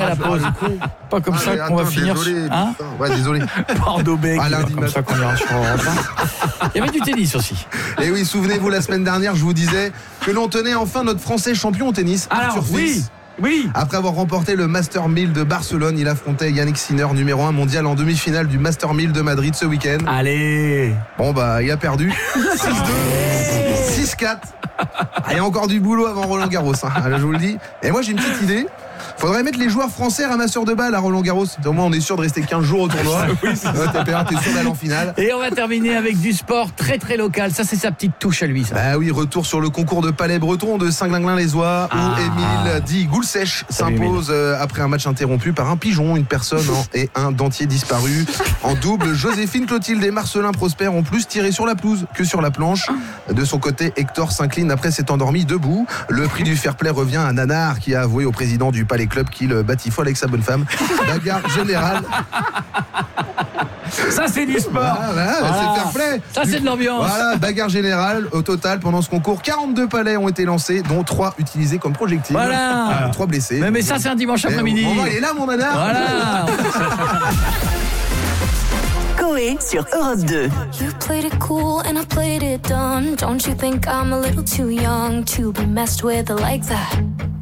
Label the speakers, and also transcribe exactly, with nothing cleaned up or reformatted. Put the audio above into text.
Speaker 1: la pause. Pas comme
Speaker 2: Ah,
Speaker 1: ça
Speaker 2: mais
Speaker 1: qu'on
Speaker 2: attends,
Speaker 1: va finir.
Speaker 2: désolé,
Speaker 1: Hein
Speaker 2: putain. Ouais, désolé.
Speaker 1: Bordeaux-Bec,
Speaker 2: Ah, lundi
Speaker 1: comme ça qu'on ira sur Europe un. Il y avait du tennis aussi.
Speaker 2: Et oui, souvenez-vous, la semaine dernière, je vous disais que l'on tenait enfin notre Français champion au tennis,
Speaker 1: Alors,
Speaker 2: Arthur
Speaker 1: oui.
Speaker 2: Fils.
Speaker 1: Oui.
Speaker 2: Après avoir remporté le Master mille de Barcelone, il affrontait Yannick Sinner, numéro un mondial en demi-finale du Master mille de Madrid ce week-end.
Speaker 1: Allez.
Speaker 2: Bon bah, il a perdu. six deux, six quatre. Ah, il y a encore du boulot avant Roland Garros, hein, je vous le dis. Et moi j'ai une petite idée. Faudrait mettre les joueurs français ramasseurs de balles à Roland Garros. Au moins on est sûr de rester quinze jours au tournoi. Oui, c'est ça. T'es sûr d'aller en finale.
Speaker 1: Et on va terminer avec du sport très très local. Ça c'est sa petite touche à lui, ça.
Speaker 2: Bah oui, retour sur le concours de palais breton de Saint-Glinglin-les-Oies
Speaker 1: Ah.
Speaker 2: où Émile dit Goulsèche s'impose euh, après un match interrompu par un pigeon, une personne en- et un dentier disparu. En double, Joséphine Clotilde et Marcelin Prosper ont plus tiré sur la pelouse que sur la planche. De son côté, Hector s'incline après s'être endormi debout. Le prix du fair play revient à Nanar qui a avoué au président du Palais Club qu'il batifole avec sa bonne femme. Bagarre générale.
Speaker 1: Ça c'est du sport.
Speaker 2: Ah, voilà,
Speaker 1: Voilà.
Speaker 2: c'est fair play.
Speaker 1: Ça c'est de l'ambiance.
Speaker 2: Voilà, bagarre générale. Au total, pendant ce concours, quarante-deux palets ont été lancés, dont trois utilisés comme projectiles.
Speaker 1: Voilà.
Speaker 2: trois blessés.
Speaker 1: Mais, mais ça c'est un dimanche
Speaker 2: Mais
Speaker 1: après-midi.
Speaker 2: au moment, il est là, mon nanar.
Speaker 1: Voilà.
Speaker 3: Coé sur Europe deux.
Speaker 4: You played it cool and I played it dumb. Don't you think I'm a little too young to be messed with like that?